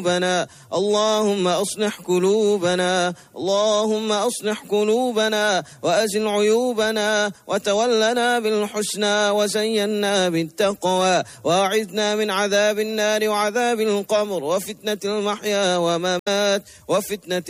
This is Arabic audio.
اللهم أصلح قلوبنا، اللهم أصلح قلوبنا وأزل عيوبنا وتولنا بالحسنى وزينا بالتقوى، وأعذنا من عذاب النار وعذاب القبر وفتنة المحيا وممات وفتنة